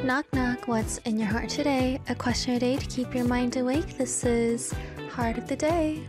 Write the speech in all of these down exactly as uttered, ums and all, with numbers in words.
Knock knock, what's in your heart today? A question a day to keep your mind awake. This is Heart of the Day.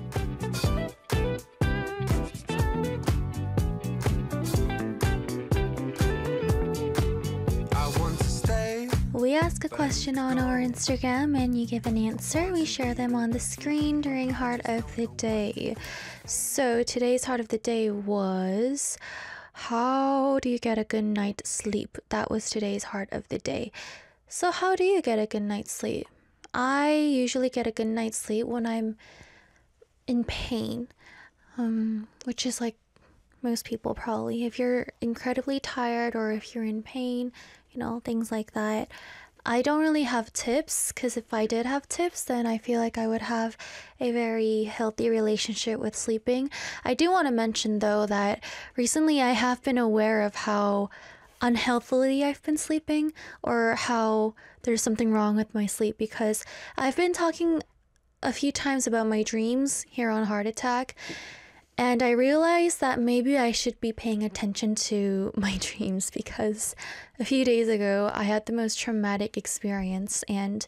We ask a question on our Instagram and you give an answer. We share them on the screen during Heart of the Day. So today's Heart of the Day was, how do you get a good night's sleep? That was today's Heart of the Day. So how do you get a good night's sleep? I usually get a good night's sleep when I'm in pain, um, which is like most people probably. If you're incredibly tired or if you're in pain, you know, things like that. I don't really have tips, because if I did have tips, then I feel like I would have a very healthy relationship with sleeping. I do want to mention though that recently I have been aware of how unhealthily I've been sleeping, or how there's something wrong with my sleep, because I've been talking a few times about my dreams here on Heart Attack. And I realized that maybe I should be paying attention to my dreams, because a few days ago I had the most traumatic experience, and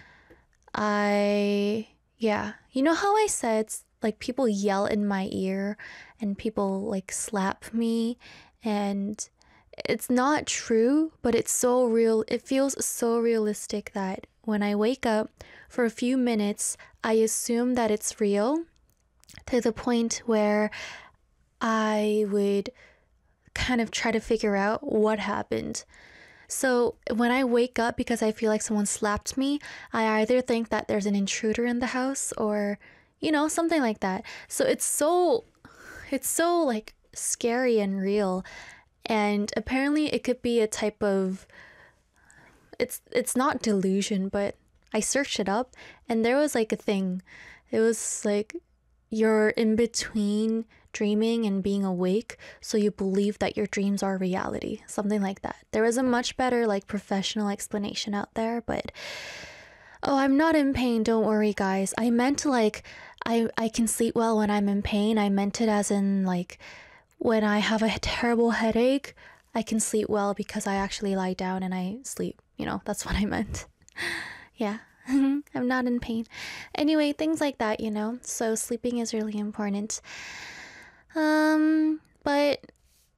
I, yeah, you know how I said like people yell in my ear and people like slap me, and it's not true, but it's so real. It feels so realistic that when I wake up for a few minutes, I assume that it's real, to the point where I would kind of try to figure out what happened. So when I wake up because I feel like someone slapped me, I either think that there's an intruder in the house, or, you know, something like that. So it's so, it's so like scary and real. And apparently it could be a type of, it's, it's not delusion, but I searched it up and there was like a thing. It was like, you're in between dreaming and being awake, so you believe that your dreams are reality, something like that. There is a much better like professional explanation out there, but oh, I'm not in pain, don't worry guys. I meant like I I can sleep well when I'm in pain. I meant it as in like when I have a terrible headache, I can sleep well because I actually lie down and I sleep, you know, that's what I meant. Yeah. I'm not in pain. Anyway, things like that, you know. So sleeping is really important. Um, but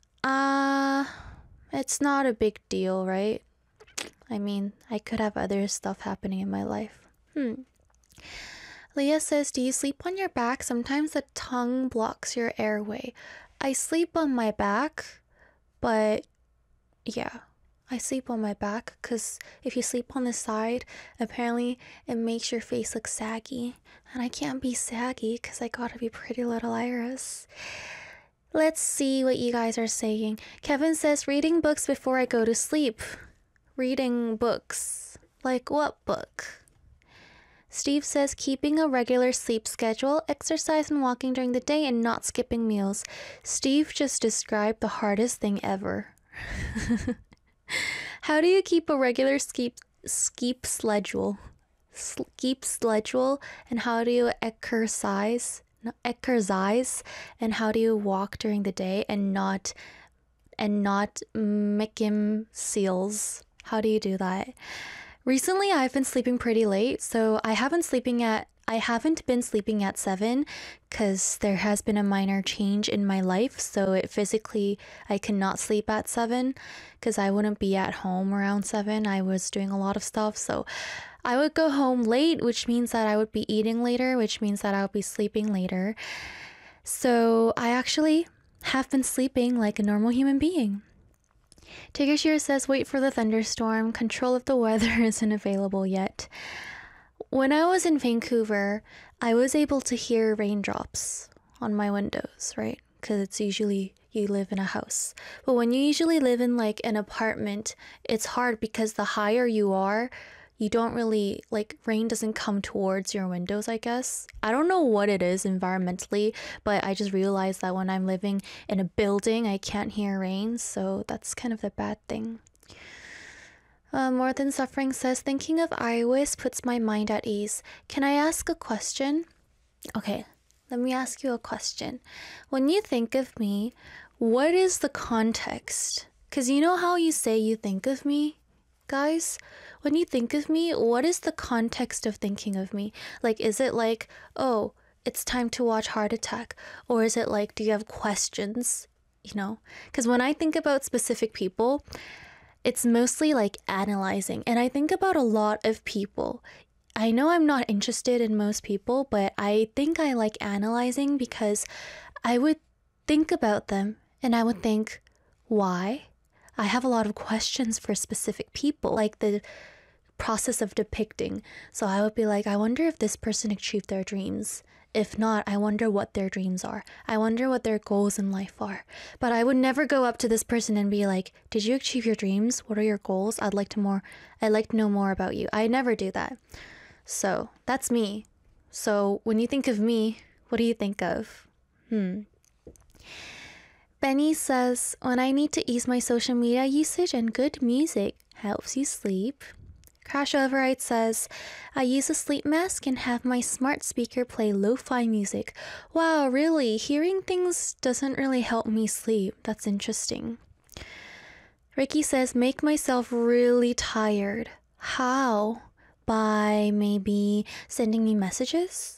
uh it's not a big deal, right? I mean, I could have other stuff happening in my life. Hmm. Leah says, do you sleep on your back? Sometimes the tongue blocks your airway. I sleep on my back, but yeah. I sleep on my back because if you sleep on the side, apparently it makes your face look saggy. And I can't be saggy because I gotta be Pretty Little Iris. Let's see what you guys are saying. Kevin says, reading books before I go to sleep. Reading books. Like what book? Steve says, keeping a regular sleep schedule, exercise and walking during the day, and not skipping meals. Steve just described the hardest thing ever. How do you keep a regular sleep sleep schedule? Sleep schedule, and how do you exercise? No, exercise, and how do you walk during the day and not and not make him seals? How do you do that? Recently, I've been sleeping pretty late, so I haven't sleeping at I haven't been sleeping at seven because there has been a minor change in my life. So it physically, I cannot sleep at seven because I wouldn't be at home around seven. I was doing a lot of stuff. So I would go home late, which means that I would be eating later, which means that I would be sleeping later. So I actually have been sleeping like a normal human being. Tiggershire says, wait for the thunderstorm. Control of the weather isn't available yet. When I was in Vancouver, I was able to hear raindrops on my windows, right? Because it's usually you live in a house. But when you usually live in like an apartment, it's hard because the higher you are, you don't really, like, rain doesn't come towards your windows, I guess. I don't know what it is environmentally, but I just realized that when I'm living in a building, I can't hear rain. So that's kind of the bad thing. Uh, More Than Suffering says, thinking of iOS puts my mind at ease. Can I ask a question? Okay, let me ask you a question. When you think of me, what is the context? Because you know how you say you think of me? guys, when you think of me, what is the context of thinking of me? Like, is it like, oh, it's time to watch Heart Attack? Or is it like, do you have questions? You know? Because when I think about specific people, it's mostly like analyzing. And I think about a lot of people. I know I'm not interested in most people, but I think I like analyzing because I would think about them and I would think, why? I have a lot of questions for specific people, like the process of depicting. So I would be like, I wonder if this person achieved their dreams. If not, I wonder what their dreams are. I wonder what their goals in life are. But I would never go up to this person and be like, did you achieve your dreams? What are your goals? I'd like to more I'd like to know more about you. I never do that. So that's me. So when you think of me, what do you think of? Hmm. Benny says, when I need to ease my social media usage and good music helps you sleep. Crash Override says, I use a sleep mask and have my smart speaker play lo-fi music. Wow, really? Hearing things doesn't really help me sleep. That's interesting. Ricky says, make myself really tired. How? By maybe sending me messages?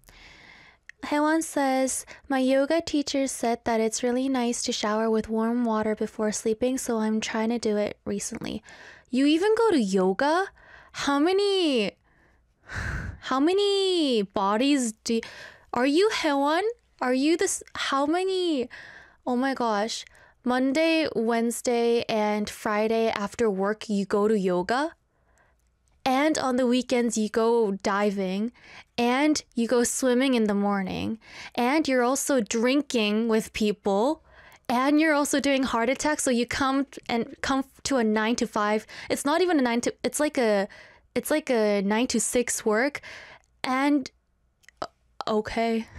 Hewan says, my yoga teacher said that it's really nice to shower with warm water before sleeping, so I'm trying to do it recently. You even go to yoga? How many how many bodies do you, are you Hewan? Are you this how many oh my gosh. Monday, Wednesday, and Friday after work you go to yoga? And on the weekends you go diving, and you go swimming in the morning, and you're also drinking with people, and you're also doing Heart Attack. So you come and come to a nine to five. It's not even a nine to. It's like a, it's like a nine to six work, and okay,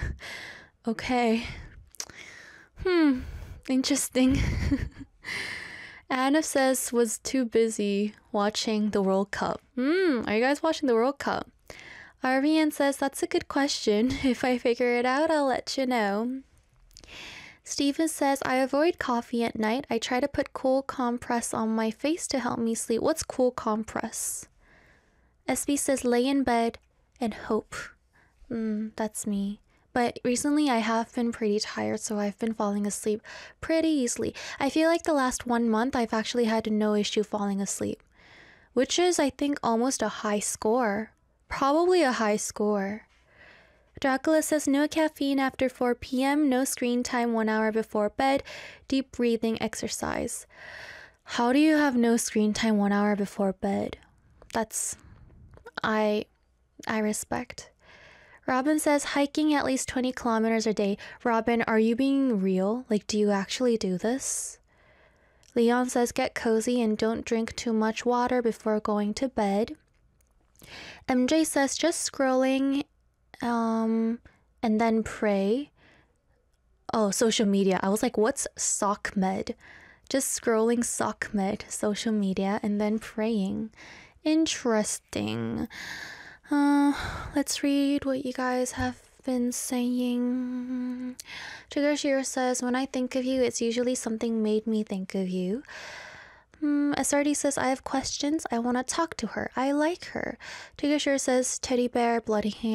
okay, hmm, interesting. Anna says was too busy watching the World Cup. Hmm, are you guys watching the World Cup? Arvian says, that's a good question. If I figure it out, I'll let you know. Steven says, I avoid coffee at night. I try to put cool compress on my face to help me sleep. What's cool compress? S B says, lay in bed and hope. Hmm, that's me. But recently I have been pretty tired, so I've been falling asleep pretty easily. I feel like the last one month I've actually had no issue falling asleep, which is, I think, almost a high score. Probably a high score. Dracula says, no caffeine after four p.m., no screen time one hour before bed, deep breathing exercise. How do you have no screen time one hour before bed? That's... I... I respect. Robin says, hiking at least twenty kilometers a day. Robin, are you being real? Like, do you actually do this? Leon says, get cozy and don't drink too much water before going to bed. M J says, just scrolling um, and then pray. Oh, social media. I was like, what's SOCMED? Just scrolling SOCMED, social media, and then praying. Interesting. Uh, let's read what you guys have been saying. Trigger Shiro says, when I think of you, it's usually something made me think of you. Mm, S R D says, I have questions. I want to talk to her. I like her. Trigger Shiro says, teddy bear, bloody hand.